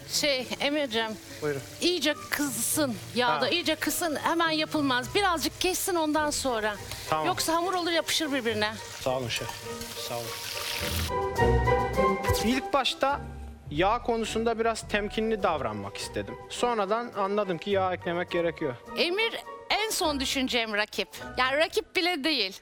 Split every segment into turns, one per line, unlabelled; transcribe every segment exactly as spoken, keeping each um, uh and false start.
Şey Emir'cim.
Buyurun.
İyice kızsın yağda,
Ha.
iyice kızsın, hemen yapılmaz. Birazcık kessin ondan sonra.
Tamam.
Yoksa hamur olur, yapışır birbirine.
Sağ olun şef. Sağ olun. İlk başta yağ konusunda biraz temkinli davranmak istedim. Sonradan anladım ki yağ eklemek gerekiyor.
Emir en son düşüneceğim rakip. Yani rakip bile değil.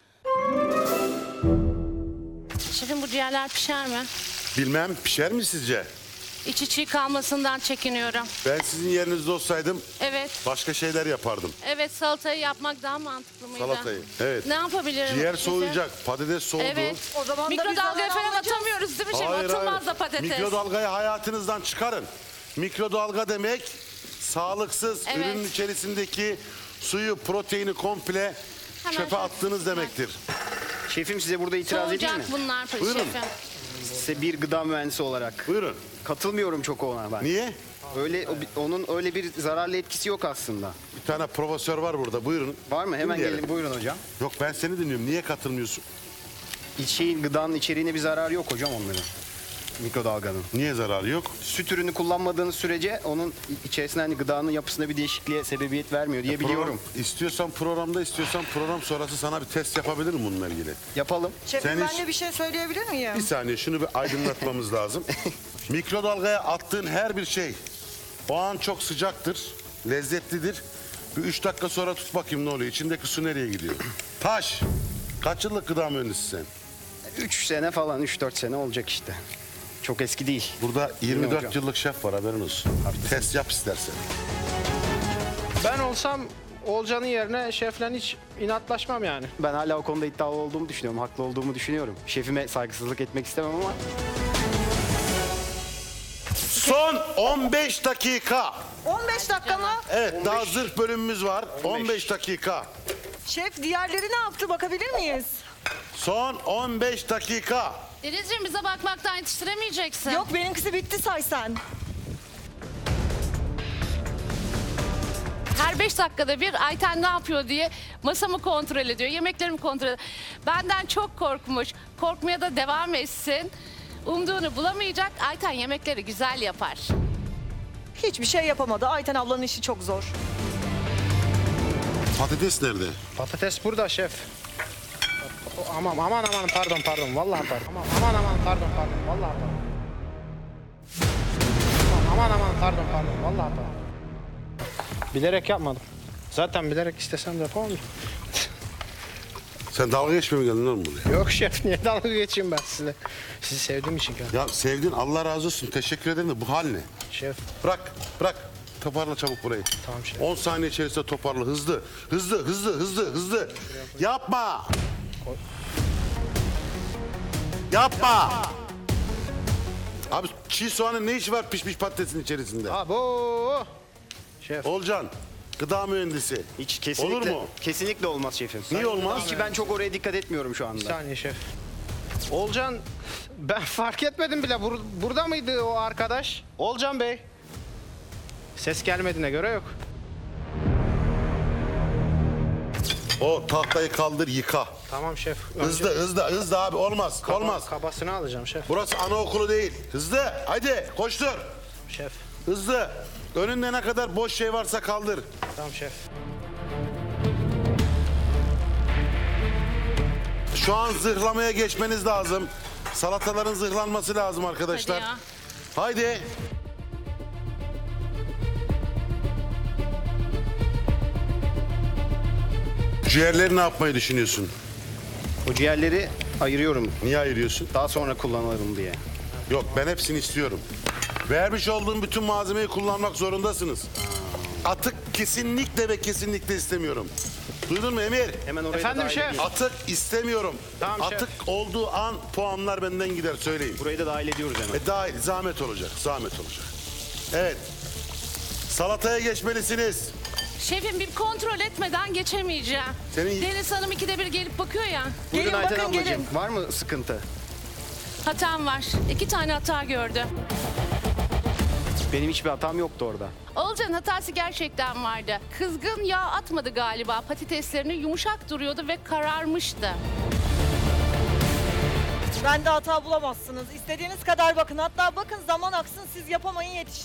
Şefim bu ciğerler pişer mi?
Bilmem, pişer mi sizce?
İçi çiğ kalmasından çekiniyorum.
Ben sizin yerinizde olsaydım
Evet,
başka şeyler yapardım.
evet salatayı yapmak daha mantıklı mıydı?
Salatayı. Evet.
Ne yapabilirim?
Ciğer
şefim?
soğuyacak, patates soğudu.
Evet.
O zaman da biz
Mikrodalgaya
zaman
falan
alacağız.
atamıyoruz değil mi şefim?
Hayır,
Atılmaz
hayır.
da patates.
Mikrodalgayı hayatınızdan çıkarın. Mikrodalga demek sağlıksız
Evet.
ürünün içerisindeki suyu, proteini komple
Hemen
çöpe
şöyle-
attığınız demektir.
Şefim size burada itiraz edeyim mi?
Soğuyacak bunlar
Buyurun.
şefim.
Size bir gıda mühendisi olarak.
Buyurun.
Katılmıyorum çok ona ben.
Niye?
Öyle o- onun öyle bir zararlı etkisi yok aslında.
Bir tane profesör var burada. Buyurun.
Var mı? Hemen
Dinleyelim.
gelin buyurun hocam.
Yok, ben seni dinliyorum. Niye katılmıyorsun?
İç şeyin gıdanın içeriğine bir zararı yok hocam onların. Mikrodalganın.
Niye zararı yok?
Süt ürünü kullanmadığınız sürece onun içerisinde hani gıdanın yapısında bir değişikliğe sebebiyet vermiyor diye biliyorum.
Program, istiyorsan programda, istiyorsan program sonrası sana bir test yapabilirim bununla ilgili.
Yapalım.
Şefim
Sen
ben
hiç-
de bir şey söyleyebilir miyim?
Bir saniye, şunu bir aydınlatmamız lazım. Mikrodalgaya attığın her bir şey o an çok sıcaktır, lezzetlidir. Bir üç dakika sonra tut bakayım ne oluyor. İçindeki su nereye gidiyor? Taş. Kaç yıllık gıda mühendisi sen?
Üç sene falan, üç dört sene olacak işte. Çok eski değil.
Burada yirmi dört
hocam.
yıllık şef var, haberin olsun. Test yap istersen.
Ben olsam Olcan'ın yerine şefle hiç inatlaşmam yani.
Ben hala o konuda iddialı olduğumu düşünüyorum, haklı olduğumu düşünüyorum. Şefime saygısızlık etmek istemem ama
Son on beş dakika.
on beş dakika mı?
Evet, daha zırh bölümümüz var. on beş dakika.
Şef diğerleri ne yaptı bakabilir miyiz?
Son on beş dakika.
Denizciğim bize bakmaktan yetiştiremeyeceksin.
Yok benimkisi bitti say sen.
Her beş dakikada bir Ayten ne yapıyor diye masamı kontrol ediyor, yemeklerimi kontrol ediyor. Benden çok korkmuş, korkmaya da devam etsin. Umduğunu bulamayacak, Ayten yemekleri güzel yapar.
Hiçbir şey yapamadı. Ayten ablanın işi çok zor.
Patates nerede?
Patates burada şef. Aman aman aman pardon pardon vallahi pardon. Aman aman aman pardon pardon vallahi pardon. Aman aman pardon pardon vallahi pardon. Bilerek yapmadım. Zaten bilerek istesem de yapamam.
Sen dalga geçmeye mi geldin lan buraya?
Yok şef, niye dalga geçeyim ben sizinle? Sizi sevdiğim için geldim.
Ya sevdin, Allah razı olsun, teşekkür ederim de bu hal ne?
Şef,
Bırak, bırak. Toparla çabuk burayı.
Tamam şef.
on saniye içerisinde toparla. Hızlı, hızlı, hızlı, hızlı, hızlı. Yapma. Yapma. Abi çiğ soğanın ne işi var pişmiş patatesin içerisinde?
abo. Şef,
Olcan, gıda mühendisi.
hiç kesinlikle
Olur mu?
kesinlikle olmaz şefim.
Niye olmaz?
Ki ben çok oraya dikkat etmiyorum şu
bir
anda.
saniye şef. Olcan, ben fark etmedim bile. Bur- burada mıydı o arkadaş? Olcan Bey. Ses gelmediğine göre yok.
O tahtayı kaldır, yıka.
Tamam şef. Önce
Hızlı, hızlı, hızlı abi. Olmaz,
kaba-
olmaz.
Kabasını alacağım şef.
Burası anaokulu değil. Hızlı, hadi koştur.
Şef,
Hızlı. Önünde ne kadar boş şey varsa kaldır.
tamam şef.
Şu an zırhlamaya geçmeniz lazım. Salataların zırhlanması lazım arkadaşlar.
Hadi ya.
Haydi. Ciğerleri ne yapmayı düşünüyorsun?
O ciğerleri ayırıyorum
Niye ayırıyorsun?
daha sonra kullanırım diye.
Yok, ben hepsini istiyorum. Vermiş olduğum bütün malzemeyi kullanmak zorundasınız. Atık kesinlikle ve kesinlikle istemiyorum. Duydun mu Emir?
Hemen oraya
Efendim
da dahil
şef.
ediyoruz.
Atık istemiyorum.
Tamam şef.
Atık olduğu an puanlar benden gider, söyleyin.
Burayı da dahil ediyoruz hemen.
E dahil, zahmet olacak, zahmet olacak. Evet. Salataya geçmelisiniz.
Şefim bir kontrol etmeden geçemeyeceğim.
Senin-
Deniz Hanım ikide bir gelip bakıyor ya.
Buyurun
Gelin
Ayten
bakın,
ablacığım.
gelin.
Var mı sıkıntı?
Hatam var. İki tane hata gördü.
Benim hiçbir hatam yoktu orada.
Olcan'ın hatası gerçekten vardı. Kızgın yağ atmadı galiba. Patateslerini yumuşak duruyordu ve kararmıştı.
Bende hata bulamazsınız. İstediğiniz kadar bakın. Hatta bakın zaman aksın siz yapamayın yetiş.